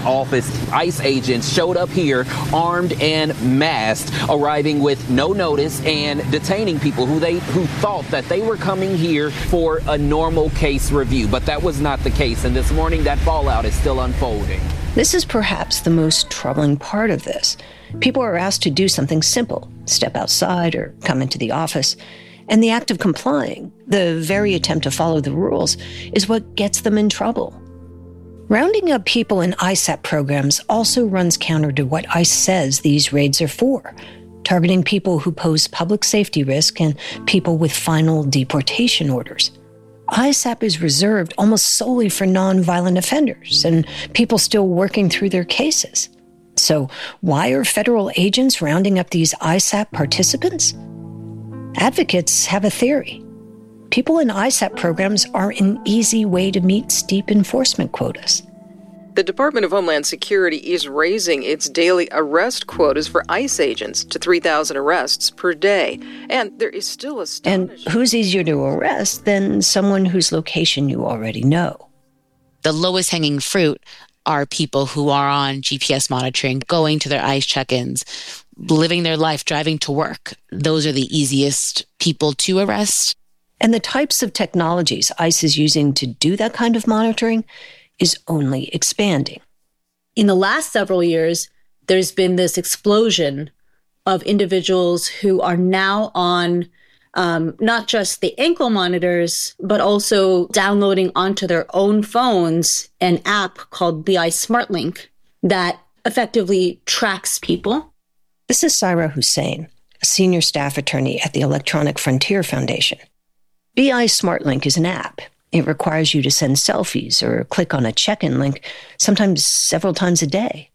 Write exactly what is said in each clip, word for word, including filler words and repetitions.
office, ICE agents showed up here armed and masked, arriving with no notice and detaining people who they who thought that they were coming here for a normal case review. But that was not the case. And this morning, that fallout is still unfolding. This is perhaps the most troubling part of this. People are asked to do something simple, step outside or come into the office. And the act of complying, the very attempt to follow the rules, is what gets them in trouble. Rounding up people in I SAP programs also runs counter to what ICE says these raids are for, targeting people who pose public safety risk and people with final deportation orders. I SAP is reserved almost solely for nonviolent offenders and people still working through their cases. So why are federal agents rounding up these I SAP participants? Advocates have a theory. People in I SAP programs are an easy way to meet steep enforcement quotas. The Department of Homeland Security is raising its daily arrest quotas for ICE agents to three thousand arrests per day. And there is still a And who's easier to arrest than someone whose location you already know? The lowest hanging fruit are people who are on G P S monitoring, going to their ICE check-ins, living their life, driving to work. Those are the easiest people to arrest. And the types of technologies ICE is using to do that kind of monitoring is only expanding. In the last several years, there's been this explosion of individuals who are now on um, not just the ankle monitors, but also downloading onto their own phones an app called BI SmartLink that effectively tracks people. This is Saira Hussain, a senior staff attorney at the Electronic Frontier Foundation. B I SmartLink is an app. It requires you to send selfies or click on a check-in link, sometimes several times a day.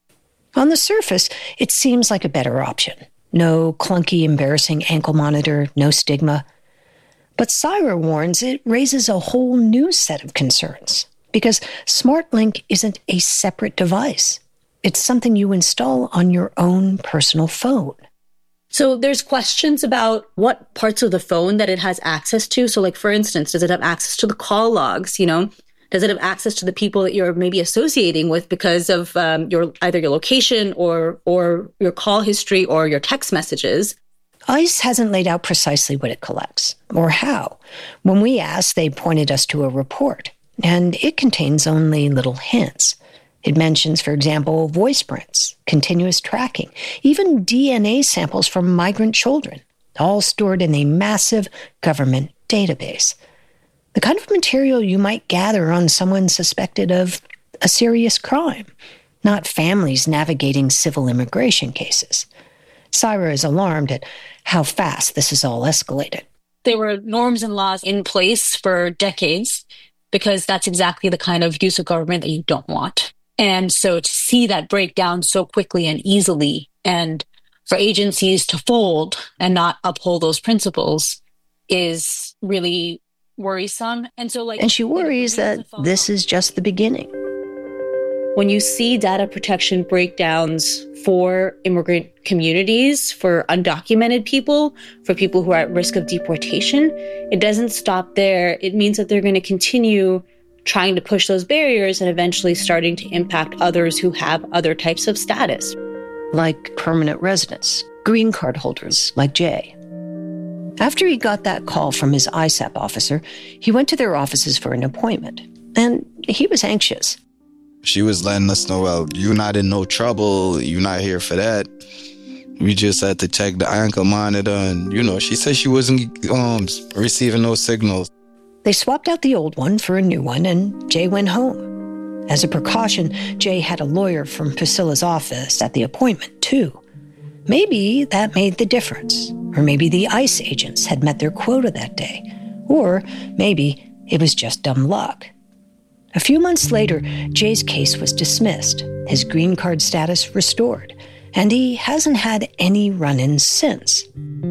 On the surface, it seems like a better option. No clunky, embarrassing ankle monitor, no stigma. But Saira warns it raises a whole new set of concerns because SmartLink isn't a separate device. It's something you install on your own personal phone. So there's questions about what parts of the phone that it has access to. So like, for instance, does it have access to the call logs? You know, does it have access to the people that you're maybe associating with because of um, your either your location or or your call history or your text messages? ICE hasn't laid out precisely what it collects or how. When we asked, they pointed us to a report, and it contains only little hints. It mentions, for example, voice prints, continuous tracking, even D N A samples from migrant children, all stored in a massive government database. The kind of material you might gather on someone suspected of a serious crime, not families navigating civil immigration cases. Saira is alarmed at how fast this has all escalated. There were norms and laws in place for decades because that's exactly the kind of use of government that you don't want. And so to see that break down so quickly and easily, and for agencies to fold and not uphold those principles is really worrisome. And so like, and she worries that this is just the beginning. When you see data protection breakdowns for immigrant communities, for undocumented people, for people who are at risk of deportation, it doesn't stop there. It means that they're going to continue trying to push those barriers and eventually starting to impact others who have other types of status. Like permanent residents, green card holders like Jay. After he got that call from his I SAP officer, he went to their offices for an appointment. And he was anxious. She was letting us know, well, you're not in no trouble. You're not here for that. We just had to check the ankle monitor. And, you know, she said she wasn't um, receiving no signals. They swapped out the old one for a new one, and Jay went home. As a precaution, Jay had a lawyer from Priscilla's office at the appointment, too. Maybe that made the difference. Or maybe the ICE agents had met their quota that day. Or maybe it was just dumb luck. A few months later, Jay's case was dismissed, his green card status restored, and he hasn't had any run-ins since.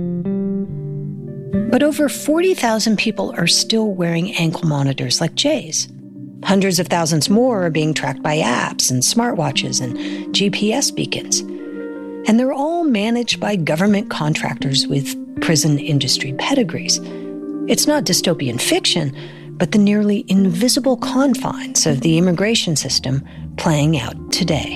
But over forty thousand people are still wearing ankle monitors like Jay's. Hundreds of thousands more are being tracked by apps and smartwatches and G P S beacons. And they're all managed by government contractors with prison industry pedigrees. It's not dystopian fiction, but the nearly invisible confines of the immigration system playing out today.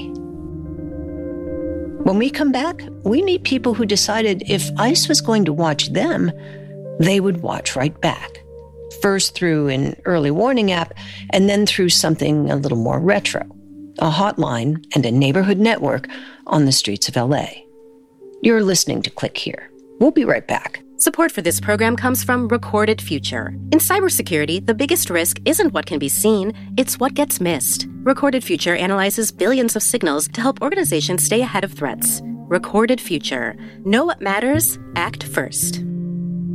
When we come back, we meet people who decided if ICE was going to watch them, they would watch right back. First through an early warning app, and then through something a little more retro, a hotline and a neighborhood network on the streets of L A. You're listening to Click Here. We'll be right back. Support for this program comes from Recorded Future. In cybersecurity, the biggest risk isn't what can be seen, it's what gets missed. Recorded Future analyzes billions of signals to help organizations stay ahead of threats. Recorded Future. Know what matters? Act first.